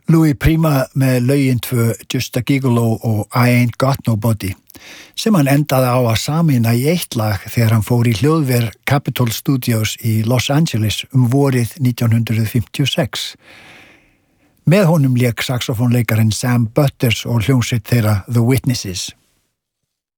Louis Prima með lögin 2 Just a Gigolo og I Ain't Got Nobody sem hann endaði á að samina í eitt lag þegar hann fór í hljóðver Capitol Studios í Los Angeles vorið 1956. Með honum lék saxofónleikarin Sam Butters og hljómsveit þeirra The Witnesses.